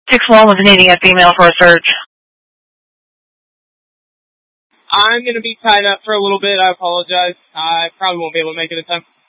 6-1 was needing a female for a search. I'm going to be tied up for a little bit. I apologize. I probably won't be able to make it in time.